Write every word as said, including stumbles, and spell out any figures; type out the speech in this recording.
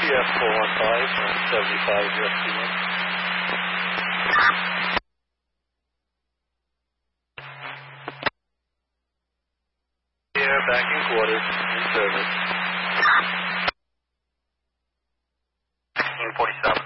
F four one five, seventy-five F two one. Air back in quarters, in service. fifteen forty-seven.